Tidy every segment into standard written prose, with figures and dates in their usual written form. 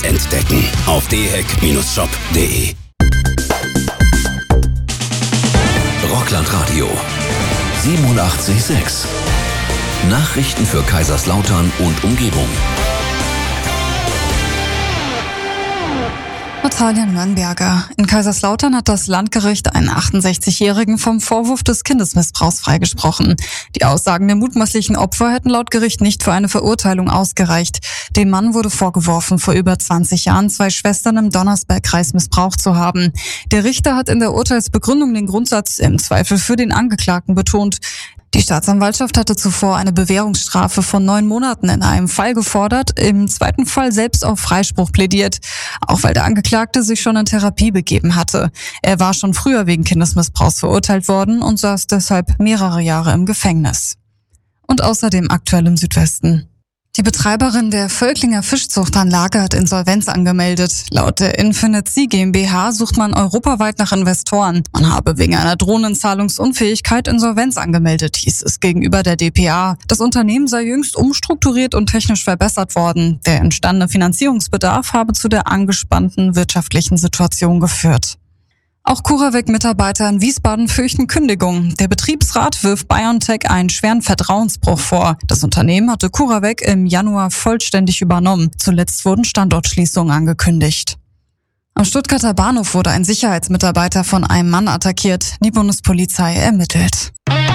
entdecken auf dehec-shop.de. Rockland Radio 87,6. Nachrichten für Kaiserslautern und Umgebung. Natalia Nürnberger. In Kaiserslautern hat das Landgericht einen 68-Jährigen vom Vorwurf des Kindesmissbrauchs freigesprochen. Die Aussagen der mutmaßlichen Opfer hätten laut Gericht nicht für eine Verurteilung ausgereicht. Dem Mann wurde vorgeworfen, vor über 20 Jahren 2 Schwestern im Donnersbergkreis missbraucht zu haben. Der Richter hat in der Urteilsbegründung den Grundsatz im Zweifel für den Angeklagten betont. Die Staatsanwaltschaft hatte zuvor eine Bewährungsstrafe von 9 Monaten in einem Fall gefordert, im zweiten Fall selbst auf Freispruch plädiert, auch weil der Angeklagte sich schon in Therapie begeben hatte. Er war schon früher wegen Kindesmissbrauchs verurteilt worden und saß deshalb mehrere Jahre im Gefängnis. Und außerdem aktuell im Südwesten. Die Betreiberin der Völklinger Fischzuchtanlage hat Insolvenz angemeldet. Laut der Infinite Sea GmbH sucht man europaweit nach Investoren. Man habe wegen einer drohenden Zahlungsunfähigkeit Insolvenz angemeldet, hieß es gegenüber der dpa. Das Unternehmen sei jüngst umstrukturiert und technisch verbessert worden. Der entstandene Finanzierungsbedarf habe zu der angespannten wirtschaftlichen Situation geführt. Auch CuraVec-Mitarbeiter in Wiesbaden fürchten Kündigung. Der Betriebsrat wirft BioNTech einen schweren Vertrauensbruch vor. Das Unternehmen hatte CuraVec im Januar vollständig übernommen. Zuletzt wurden Standortschließungen angekündigt. Am Stuttgarter Bahnhof wurde ein Sicherheitsmitarbeiter von einem Mann attackiert. Die Bundespolizei ermittelt.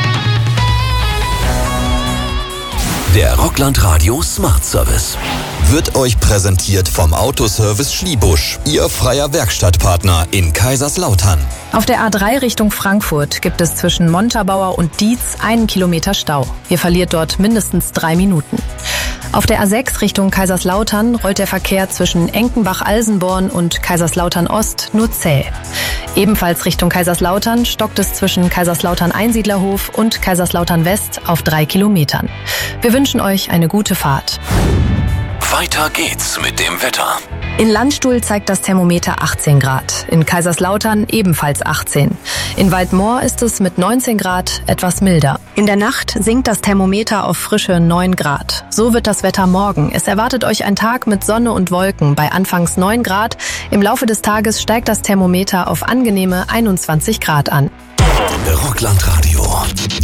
Der Rockland Radio Smart Service wird euch präsentiert vom Autoservice Schliebusch, Ihr freier Werkstattpartner in Kaiserslautern. Auf der A3 Richtung Frankfurt gibt es zwischen Montabaur und Dietz 1 Kilometer Stau. Ihr verliert dort mindestens 3 Minuten. Auf der A6 Richtung Kaiserslautern rollt der Verkehr zwischen Enkenbach-Alsenborn und Kaiserslautern-Ost nur zäh. Ebenfalls Richtung Kaiserslautern stockt es zwischen Kaiserslautern-Einsiedlerhof und Kaiserslautern-West auf 3 Kilometern. Wir wünschen euch eine gute Fahrt. Weiter geht's mit dem Wetter. In Landstuhl zeigt das Thermometer 18 Grad, in Kaiserslautern ebenfalls 18. In Waldmoor ist es mit 19 Grad etwas milder. In der Nacht sinkt das Thermometer auf frische 9 Grad. So wird das Wetter morgen. Es erwartet euch ein Tag mit Sonne und Wolken bei anfangs 9 Grad. Im Laufe des Tages steigt das Thermometer auf angenehme 21 Grad an. Rockland Radio.